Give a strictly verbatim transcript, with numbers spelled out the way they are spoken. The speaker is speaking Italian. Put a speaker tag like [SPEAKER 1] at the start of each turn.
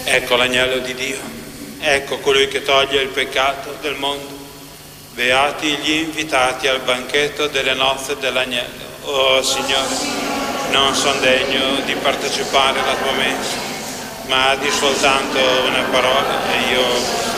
[SPEAKER 1] Ecco l'agnello di Dio, ecco colui che toglie il peccato del mondo. Beati gli invitati al banchetto delle nozze dell'agnello. Oh Signore, non sono degno di partecipare alla tua mensa, ma di soltanto una parola e io